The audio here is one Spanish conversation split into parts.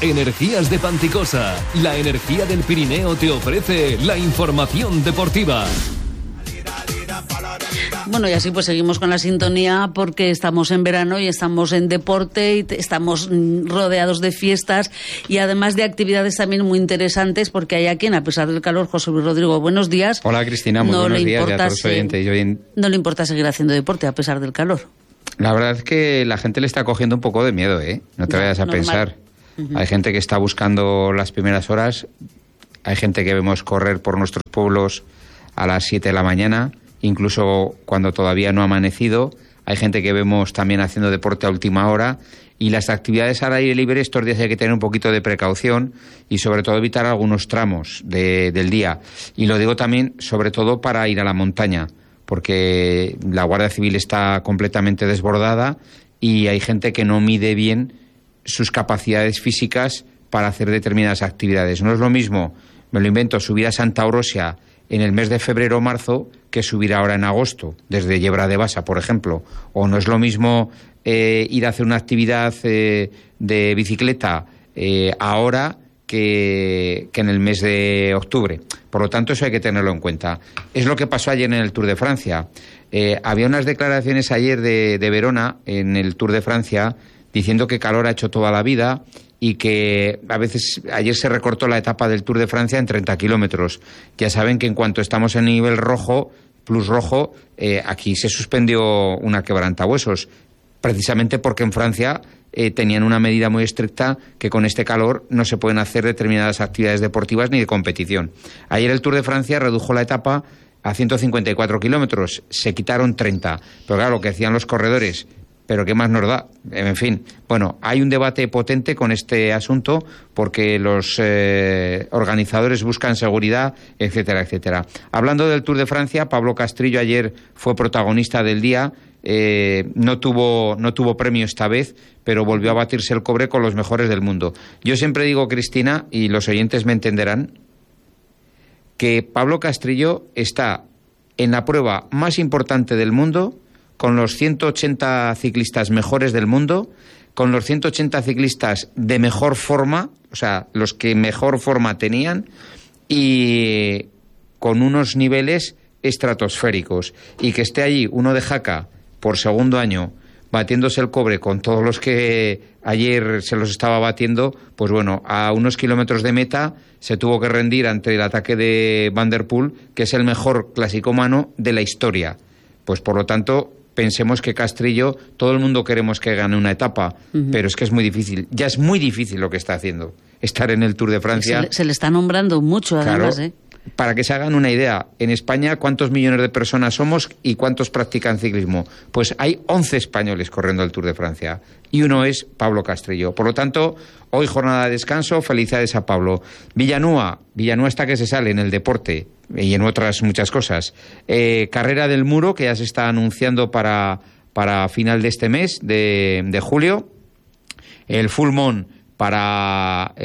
Energías de Panticosa, la energía del Pirineo te ofrece la información deportiva. Bueno, y así pues seguimos con la sintonía porque estamos en verano y estamos en deporte y estamos rodeados de fiestas y además de actividades también muy interesantes porque hay a quien, a pesar del calor, José Luis Rodrigo, buenos días. Hola Cristina, muy buenos días a todos los oyentes. No le importa seguir haciendo deporte a pesar del calor. La verdad es que la gente le está cogiendo un poco de miedo, ¿eh? No te vayas a pensar. Hay gente que está buscando las primeras horas, hay gente que vemos correr por nuestros pueblos a las 7 de la mañana, incluso cuando todavía no ha amanecido. Hay gente que vemos también haciendo deporte a última hora, y las actividades al aire libre estos días hay que tener un poquito de precaución y sobre todo evitar algunos tramos del día. Y lo digo también sobre todo para ir a la montaña, porque la Guardia Civil está completamente desbordada y hay gente que no mide bien sus capacidades físicas para hacer determinadas actividades. No es lo mismo, me lo invento, subir a Santa Orosia en el mes de febrero o marzo que subir ahora en agosto, desde Yebra de Basa, por ejemplo. O no es lo mismo ir a hacer una actividad de bicicleta ahora que en el mes de octubre. Por lo tanto, eso hay que tenerlo en cuenta. Es lo que pasó ayer en el Tour de Francia. Había unas declaraciones ayer de Verona en el Tour de Francia diciendo que calor ha hecho toda la vida y que a veces ayer se recortó la etapa del Tour de Francia en 30 kilómetros. Ya saben que en cuanto estamos en nivel rojo, plus rojo, aquí se suspendió una quebrantahuesos, precisamente porque en Francia tenían una medida muy estricta que con este calor no se pueden hacer determinadas actividades deportivas ni de competición. Ayer el Tour de Francia redujo la etapa a 154 kilómetros, se quitaron 30. Pero claro, lo que decían los corredores, pero ¿qué más nos da? En fin, bueno, hay un debate potente con este asunto porque los organizadores buscan seguridad, etcétera, etcétera. Hablando del Tour de Francia, Pablo Castrillo ayer fue protagonista del día. No tuvo premio esta vez, pero volvió a batirse el cobre con los mejores del mundo. Yo siempre digo, Cristina, y los oyentes me entenderán, que Pablo Castrillo está en la prueba más importante del mundo, con los 180 ciclistas mejores del mundo, con los 180 ciclistas de mejor forma, o sea, los que mejor forma tenían, y con unos niveles estratosféricos. Y que esté allí uno de Jaca por segundo año batiéndose el cobre con todos los que ayer se los estaba batiendo, pues bueno, a unos kilómetros de meta se tuvo que rendir ante el ataque de Van der Poel, que es el mejor clasicómano de la historia. Pues por lo tanto, pensemos que Castrillo, todo el mundo queremos que gane una etapa, pero es que es muy difícil. Ya es muy difícil lo que está haciendo, estar en el Tour de Francia. Se le está nombrando mucho, además, claro, para que se hagan una idea, en España, ¿cuántos millones de personas somos y cuántos practican ciclismo? Pues hay 11 españoles corriendo el Tour de Francia y uno es Pablo Castrillo. Por lo tanto, hoy jornada de descanso, felicidades a Pablo. Villanueva está que se sale en el deporte y en otras muchas cosas. Carrera del Muro, que ya se está anunciando para final de este mes, de julio. El Full Moon para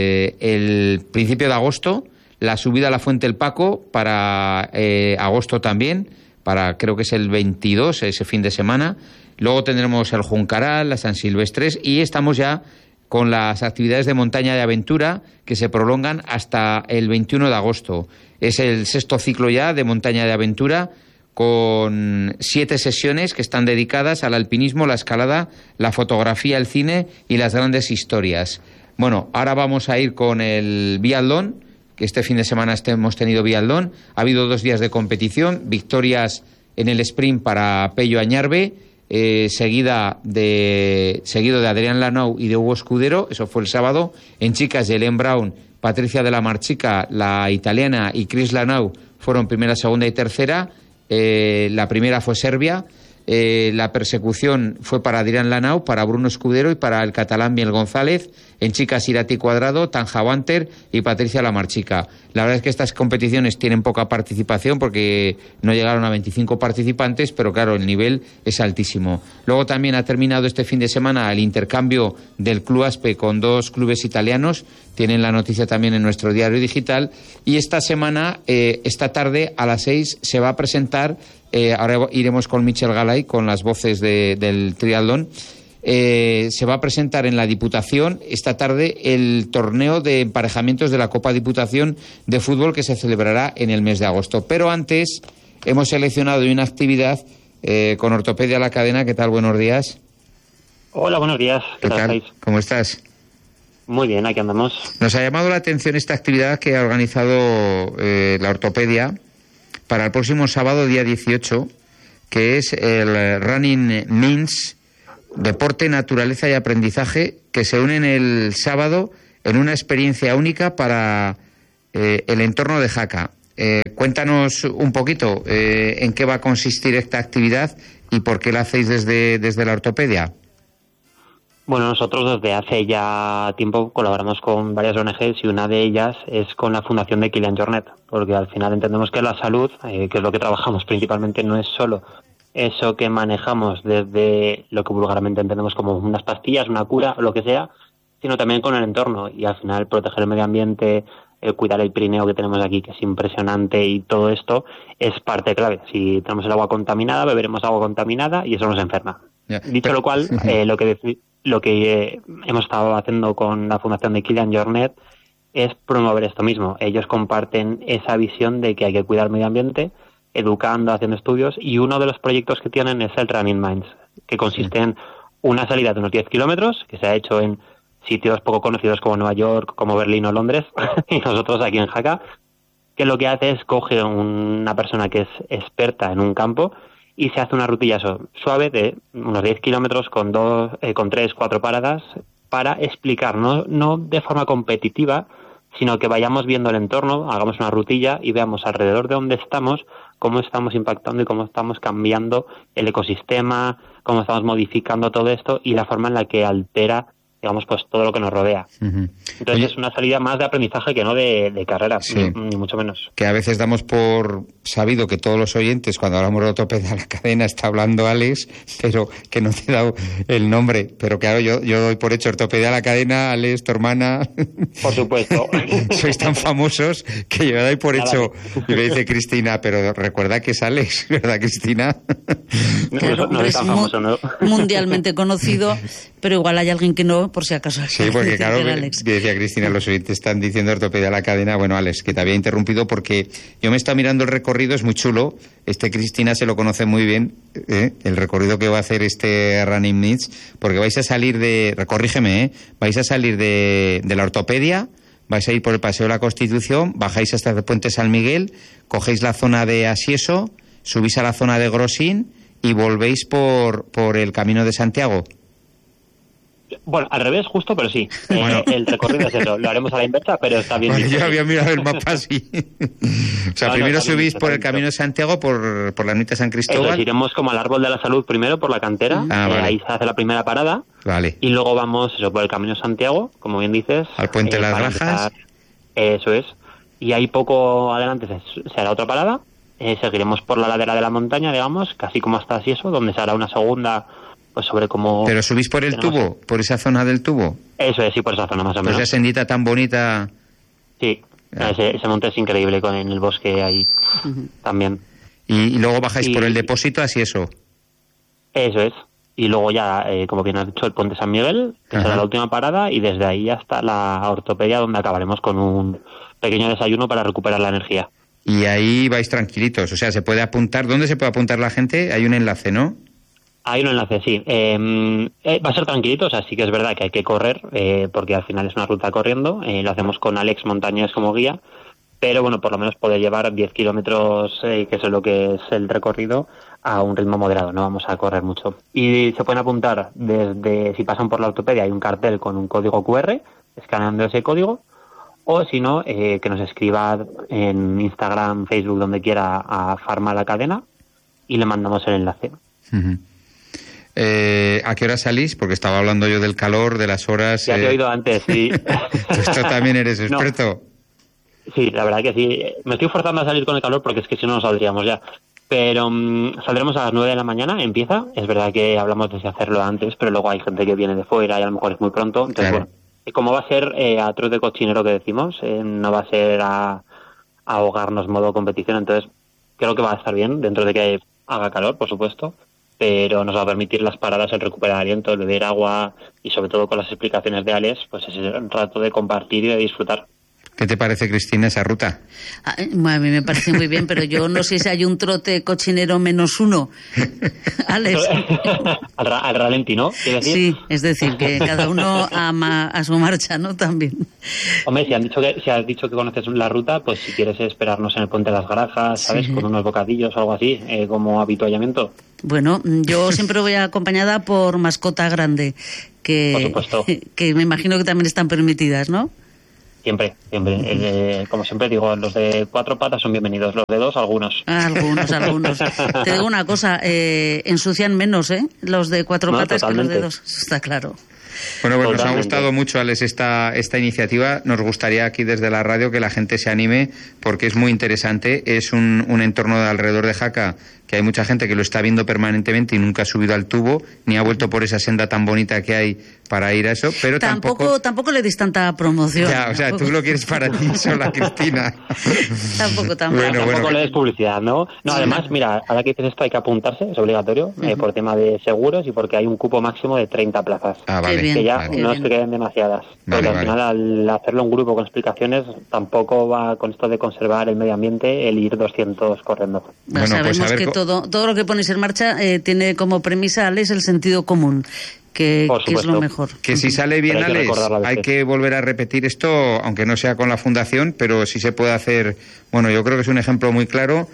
el principio de agosto. La subida a la Fuente del Paco para agosto también, para creo que es el 22, ese fin de semana. Luego tendremos el Juncaral, la San Silvestres, y estamos ya con las actividades de montaña de aventura que se prolongan hasta el 21 de agosto. Es el sexto ciclo ya de montaña de aventura, con 7 sesiones que están dedicadas al alpinismo, la escalada, la fotografía, el cine y las grandes historias. Bueno, ahora vamos a ir con el biatlón, que este fin de semana hemos tenido biatlón. Ha habido 2 días de competición, victorias en el sprint para Pello Añarbe, seguido de Adrián Lanau y de Hugo Escudero, eso fue el sábado. En chicas, Helen Brown, Patricia de la Marchica, la italiana, y Chris Lanau fueron primera, segunda y tercera. La primera fue Serbia. La persecución fue para Adrián Lanau, para Bruno Escudero y para el catalán Biel González. En chicas, Irati Cuadrado, Tanja Banter y Patricia Lamarchica. La verdad es que estas competiciones tienen poca participación porque no llegaron a 25 participantes, pero claro, el nivel es altísimo. Luego también ha terminado este fin de semana el intercambio del Club Aspe con 2 clubes italianos. Tienen la noticia también en nuestro diario digital. Y esta semana, esta tarde a las 6, se va a presentar, ahora iremos con Michel Galay, con las voces del triatlón, se va a presentar en la Diputación esta tarde el torneo de emparejamientos de la Copa Diputación de fútbol que se celebrará en el mes de agosto. Pero antes hemos seleccionado una actividad con Ortopedia La Cadena. ¿Qué tal? Buenos días. Hola, buenos días. ¿Qué tal estáis? ¿Cómo estás? Muy bien, aquí andamos. Nos ha llamado la atención esta actividad que ha organizado la Ortopedia para el próximo sábado, día 18, que es el Running Means, deporte, naturaleza y aprendizaje, que se unen el sábado en una experiencia única para el entorno de Jaca. Cuéntanos un poquito en qué va a consistir esta actividad y por qué la hacéis desde la Ortopedia. Bueno, nosotros desde hace ya tiempo colaboramos con varias ONGs y una de ellas es con la Fundación de Kilian Jornet, porque al final entendemos que la salud, que es lo que trabajamos principalmente, no es solo eso que manejamos desde lo que vulgarmente entendemos como unas pastillas, una cura o lo que sea, sino también con el entorno y al final proteger el medio ambiente, cuidar el Pirineo que tenemos aquí, que es impresionante, y todo esto es parte clave. Si tenemos el agua contaminada, beberemos agua contaminada y eso nos enferma. Dicho lo cual, lo que hemos estado haciendo con la Fundación de Kilian Jornet es promover esto mismo. Ellos comparten esa visión de que hay que cuidar el medio ambiente, educando, haciendo estudios, y uno de los proyectos que tienen es el Running Minds, que consiste en una salida de unos 10 kilómetros, que se ha hecho en sitios poco conocidos como Nueva York, como Berlín o Londres, y nosotros aquí en Jaca, que lo que hace es coge una persona que es experta en un campo y se hace una rutilla suave de unos 10 kilómetros con 3, 4 paradas para explicar, no de forma competitiva, sino que vayamos viendo el entorno, hagamos una rutilla y veamos alrededor de dónde estamos, cómo estamos impactando y cómo estamos cambiando el ecosistema, cómo estamos modificando todo esto y la forma en la que altera, digamos, pues todo lo que nos rodea. Uh-huh. Entonces es una salida más de aprendizaje que no de carrera, sí, ni mucho menos. Que a veces damos por sabido que todos los oyentes, cuando hablamos de Ortopedia La Cadena, está hablando Alex, pero que no te he dado el nombre. Pero claro, yo doy por hecho Ortopedia La Cadena, Alex, tu hermana. Por supuesto. Sois tan famosos que yo doy por hecho. Y me dice Cristina, pero recuerda que es Alex, ¿verdad, Cristina? No es tan famoso, ¿no? Mundialmente conocido, pero igual hay alguien que no, por si acaso. Sí, porque claro, decía Cristina, los oyentes están diciendo Ortopedia La Cadena. Bueno, Alex, que te había interrumpido porque yo me he estado mirando el recorrido, es muy chulo. Cristina se lo conoce muy bien, el recorrido que va a hacer este Running Meets, porque vais a salir corrígeme, vais a salir de la Ortopedia, vais a ir por el Paseo de la Constitución, bajáis hasta el Puente San Miguel, cogéis la zona de Asieso, subís a la zona de Grosín y volvéis por el Camino de Santiago. Bueno, al revés, justo, pero sí. Bueno. El recorrido es eso. Lo haremos a la inversa, pero está bien. Bueno, yo había mirado el mapa así. O sea, primero subís por el Camino de Santiago, por la Ermita de San Cristóbal. Entonces iremos como al Árbol de la Salud primero, por la cantera. Vale. Ahí se hace la primera parada. Vale. Y luego vamos por el Camino de Santiago, como bien dices. Al Puente de las Rajas. Eso es. Y ahí poco adelante se hará otra parada. Seguiremos por la ladera de la montaña, digamos, casi como hasta Asieso, donde se hará una segunda... Pues sobre cómo... ¿Pero subís por el tubo? ¿Por esa zona del tubo? Eso es, sí, por esa zona más o menos. Pues esa sendita tan bonita... Sí, ese monte es increíble, en el bosque ahí también. Y luego bajáis por el depósito, así eso. Eso es. Y luego ya, como bien has dicho, el Puente San Miguel, que será la última parada, y desde ahí hasta la Ortopedia, donde acabaremos con un pequeño desayuno para recuperar la energía. Y ahí vais tranquilitos, o sea, se puede apuntar... ¿Dónde se puede apuntar la gente? Hay un enlace, ¿no? Hay un enlace, sí. Va a ser tranquilito, o sea, sí que es verdad que hay que correr, porque al final es una ruta corriendo. Lo hacemos con Alex Montañés como guía, pero bueno, por lo menos poder llevar 10 kilómetros, que es lo que es el recorrido, a un ritmo moderado, no vamos a correr mucho. Y se pueden apuntar si pasan por la Ortopedia, hay un cartel con un código QR, escaneando ese código, o si no, que nos escriba en Instagram, Facebook, donde quiera, a Farma La Cadena, y le mandamos el enlace. Uh-huh. ¿A qué hora salís? Porque estaba hablando yo del calor, de las horas... Ya te he oído antes, sí. ¿Esto también eres experto? No. Sí, la verdad que sí. Me estoy forzando a salir con el calor porque es que si no, no saldríamos ya. Pero saldremos a las 9 de la mañana, empieza. Es verdad que hablamos de hacerlo antes, pero luego hay gente que viene de fuera y a lo mejor es muy pronto. Entonces, claro. Bueno, como va a ser a trote de cochinero que decimos, no va a ser a ahogarnos modo competición, entonces creo que va a estar bien, dentro de que haga calor, por supuesto. pero nos va a permitir las paradas, el recuperar aliento, el beber agua y sobre todo con las explicaciones de Alex, pues es un rato de compartir y de disfrutar. ¿Qué te parece, Cristina, esa ruta? A mí me parece muy bien, pero yo no sé si hay un trote cochinero -1. Alex. Al ralentí, ¿no? ¿Quieres decir? Sí, es decir, que cada uno a su marcha, ¿no? También. Hombre, si has dicho que conoces la ruta, pues si quieres esperarnos en el Puente de las Garajas, ¿sabes? Sí. Con unos bocadillos o algo así, como habituallamiento. Bueno, yo siempre voy acompañada por mascota grande, por supuesto. Que me imagino que también están permitidas, ¿no? Siempre. Como siempre digo, los de 4 patas son bienvenidos, los de 2, algunos. Algunos. Te digo una cosa, ensucian menos, los de 4 patas totalmente. Que los de 2, está claro. Bueno, pues nos ha gustado mucho, Alex, esta iniciativa. Nos gustaría aquí desde la radio que la gente se anime porque es muy interesante. Es un entorno de alrededor de Jaca que hay mucha gente que lo está viendo permanentemente y nunca ha subido al tubo ni ha vuelto por esa senda tan bonita que hay para ir a eso, pero tampoco le dis tanta promoción. Ya, o sea, tú lo quieres para ti sola, Cristina. Tampoco. Tampoco le des publicidad, ¿no? No, además, mira, ahora que dices esto hay que apuntarse, es obligatorio, por tema de seguros y porque hay un cupo máximo de 30 plazas. Vale. Bien, que ya no se queden demasiadas. Porque al final, al hacerlo en grupo con explicaciones, tampoco va con esto de conservar el medio ambiente el ir 200 corriendo. Bueno, sabemos pues que todo lo que pones en marcha tiene como premisa, Alex, el sentido común. Que es lo mejor. Que si sale bien, Alex, hay que volver a repetir esto, aunque no sea con la Fundación, pero sí se puede hacer. Bueno, yo creo que es un ejemplo muy claro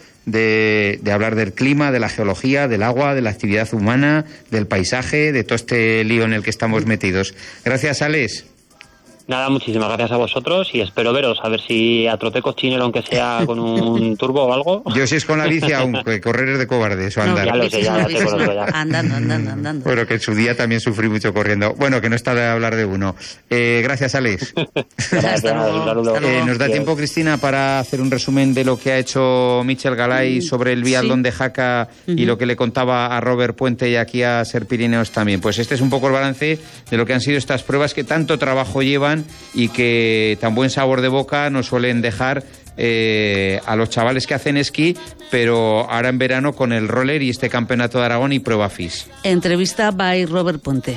de hablar del clima, de la geología, del agua, de la actividad humana, del paisaje, de todo este lío en el que estamos metidos. Gracias, Alex. Nada, muchísimas gracias a vosotros y espero veros, a ver si a trote cochinero, aunque sea con un turbo o algo. Yo si es con la bici aún, que correr es de cobardes o andar. Ya lo sé, ya te conozco ya. Andando. Bueno, que en su día también sufrí mucho corriendo. Bueno, que no está de hablar de uno. Gracias, Alex. Gracias, un saludo. Nos da tiempo, Cristina, para hacer un resumen de lo que ha hecho Michel Galay sobre el biatlón de Jaca y lo que le contaba a Robert Puente y aquí a Ser Pirineos también. Pues este es un poco el balance de lo que han sido estas pruebas que tanto trabajo llevan y que tan buen sabor de boca nos suelen dejar a los chavales que hacen esquí, pero ahora en verano con el roller y este campeonato de Aragón y prueba FIS. Entrevista by Robert Puente.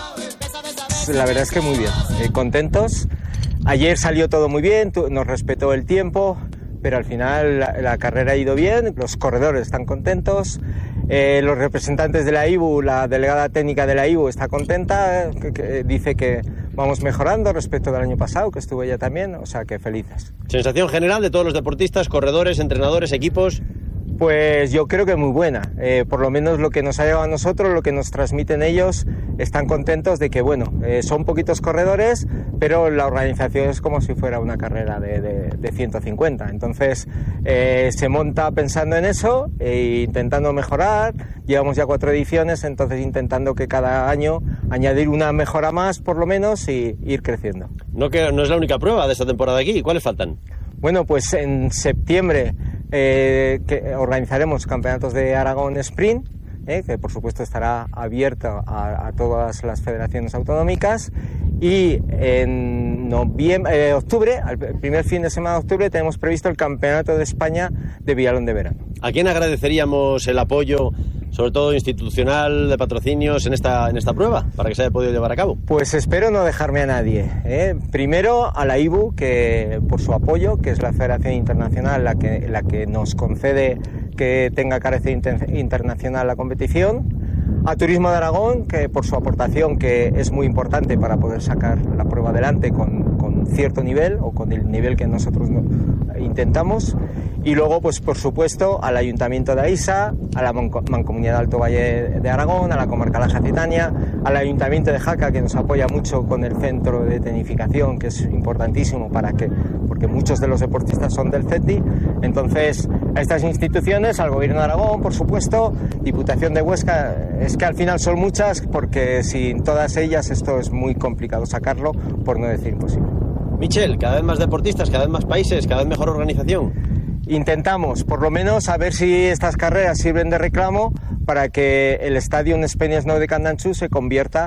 La verdad es que muy bien, contentos. Ayer salió todo muy bien, nos respetó el tiempo, pero al final la carrera ha ido bien, los corredores están contentos. Los representantes de la IBU, la delegada técnica de la IBU está contenta, que dice que vamos mejorando respecto del año pasado, que estuvo ella también, o sea que felices. ¿Sensación general de todos los deportistas, corredores, entrenadores, equipos? Pues yo creo que muy buena, por lo menos lo que nos ha llegado a nosotros, lo que nos transmiten ellos, están contentos de que, bueno, son poquitos corredores, pero la organización es como si fuera una carrera de 150, entonces se monta pensando en eso e intentando mejorar, llevamos ya 4 ediciones, entonces intentando que cada año añadir una mejora más por lo menos y ir creciendo. No es la única prueba de esta temporada aquí, ¿cuáles faltan? Bueno, pues en septiembre que organizaremos campeonatos de Aragón Sprint, que por supuesto estará abierto a todas las federaciones autonómicas, y en octubre, al primer fin de semana de octubre, tenemos previsto el Campeonato de España de biatlón de verano. ¿A quién agradeceríamos el apoyo, sobre todo institucional, de patrocinios en esta prueba, para que se haya podido llevar a cabo? Pues espero no dejarme a nadie. Primero a la IBU, que por su apoyo, que es la Federación Internacional la que nos concede que tenga carácter internacional la competición. A Turismo de Aragón, que por su aportación, que es muy importante para poder sacar la prueba adelante con cierto nivel o con el nivel que nosotros intentamos. Y luego, pues por supuesto, al Ayuntamiento de Aisa, a la Mancomunidad de Alto Valle de Aragón, a la Comarca La Jacetania, al Ayuntamiento de Jaca, que nos apoya mucho con el centro de tecnificación, que es importantísimo porque muchos de los deportistas son del CETI. Entonces, a estas instituciones, al Gobierno de Aragón, por supuesto, Diputación de Huesca, es que al final son muchas, porque sin todas ellas esto es muy complicado sacarlo, por no decir imposible. Michel, cada vez más deportistas, cada vez más países, cada vez mejor organización. Intentamos, por lo menos, a ver si estas carreras sirven de reclamo para que el estadio Espeñas Nou de Candanchú se convierta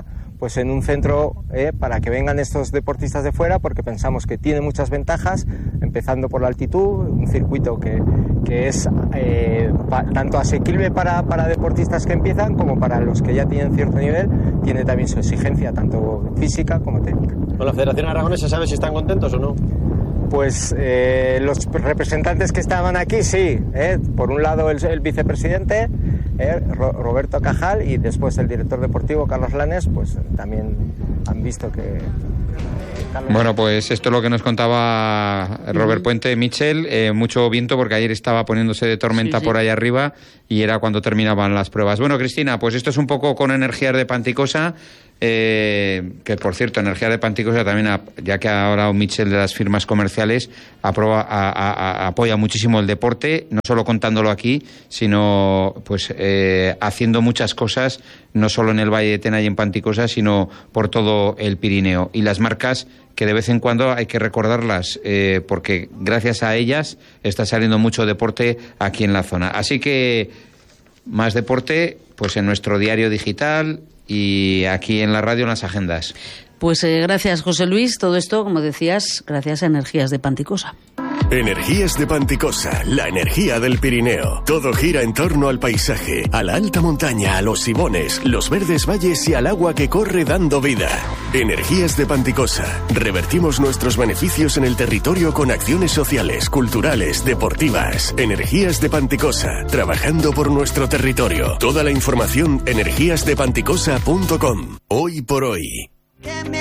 pues en un centro para que vengan estos deportistas de fuera, porque pensamos que tiene muchas ventajas, empezando por la altitud, un circuito que es tanto asequible para deportistas que empiezan como para los que ya tienen cierto nivel, tiene también su exigencia tanto física como técnica. ¿Con la Federación Aragonesa sabes si están contentos o no? Pues los representantes que estaban aquí, sí. Por un lado el vicepresidente, Roberto Cajal, y después el director deportivo, Carlos Lanes, pues también han visto que... Bueno, pues esto es lo que nos contaba Robert Puente, Michel. Mucho viento porque ayer estaba poniéndose de tormenta por ahí arriba y era cuando terminaban las pruebas. Bueno, Cristina, pues esto es un poco con Energías de Panticosa, que por cierto, Energías de Panticosa también, ya que ha hablado Michel de las firmas comerciales, apoya muchísimo el deporte, no solo contándolo aquí, sino pues haciendo muchas cosas, no solo en el Valle de Tena y en Panticosa, sino por todo el Pirineo. Y las marcas que de vez en cuando hay que recordarlas, porque gracias a ellas está saliendo mucho deporte aquí en la zona. Así que más deporte pues en nuestro diario digital y aquí en la radio en las agendas. Pues gracias, José Luis. Todo esto, como decías, gracias a Energías de Panticosa. Energías de Panticosa, la energía del Pirineo. Todo gira en torno al paisaje, a la alta montaña, a los sibones, los verdes valles y al agua que corre dando vida. Energías de Panticosa. Revertimos nuestros beneficios en el territorio con acciones sociales, culturales, deportivas. Energías de Panticosa. Trabajando por nuestro territorio. Toda la información energíasdepanticosa.com. Hoy por hoy.